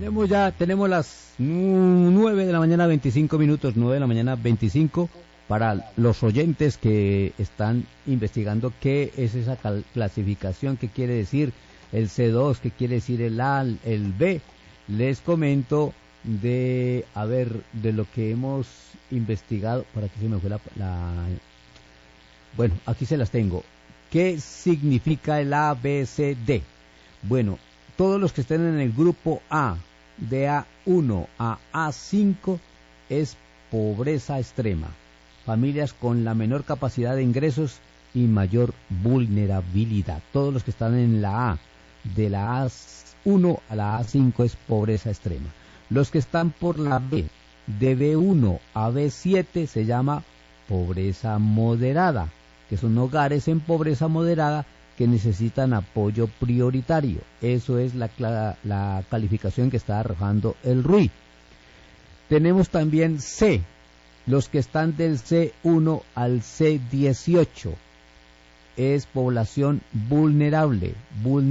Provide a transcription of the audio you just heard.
Tenemos las 9 de la mañana 25 minutos, 9 de la mañana 25, para los oyentes que están investigando qué es esa clasificación, qué quiere decir el C2, qué quiere decir el A, el B. Les comento de lo que hemos investigado. Por aquí se me fue bueno, aquí se las tengo. ¿Qué significa el A, B, C, D? Bueno, todos los que estén en el grupo A, de A1 a A5, es pobreza extrema. Familias con la menor capacidad de ingresos y mayor vulnerabilidad. Todos los que están en la A, de la A1 a la A5, es pobreza extrema. Los que están por la B, de B1 a B7, se llama pobreza moderada, que son hogares en pobreza moderada que necesitan apoyo prioritario. Eso es la calificación que está arrojando el RUI. Tenemos también C, los que están del C1 al C18, es población vulnerable.